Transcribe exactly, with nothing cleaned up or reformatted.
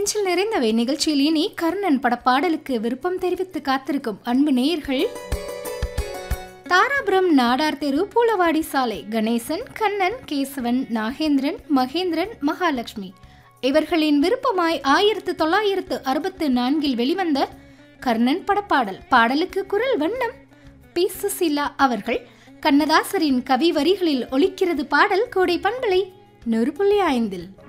நெஞ்சில் நிறைந்தவை நிகழ்ச்சியில் இனி கர்ணன் படப்பாடலுக்கு விருப்பம் தெரிவித்து காத்திருக்கும் அன்பு நேயர்கள் தாராபுரம் நாடார் தெரு பூலவாடி சாலை கணேசன், கண்ணன், கேசவன், நாகேந்திரன், மகேந்திரன், மகாலட்சுமி இவர்களின் விருப்பமாய் ஆயிரத்து தொள்ளாயிரத்து அறுபத்து நான்கில் வெளிவந்த கர்ணன் படப்பாடல். பாடலுக்கு குரல் வண்ணம் பி சுசீலா அவர்கள். கண்ணதாசரின் கவி வரிகளில் ஒலிக்கிறது பாடல். கோடை பண்பலை நூறு புள்ளி ஐந்தில்.